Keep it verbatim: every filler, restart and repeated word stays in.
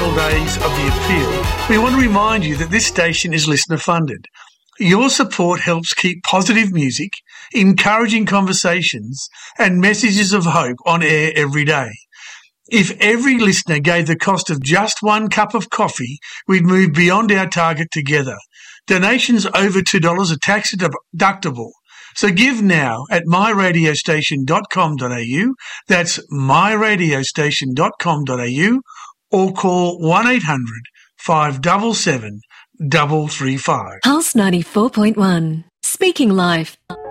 final days of the appeal, we want to remind you that this station is listener funded. Your support helps keep positive music, encouraging conversations and messages of hope on air every day. If every listener gave the cost of just one cup of coffee, we'd move beyond our target together. Donations over two dollars are tax deductible. So give now at my radio station dot com dot a u. That's my radio station dot com dot a u, or call one eight hundred, five seven seven, three three five. Pulse ninety-four point one. Speaking Life.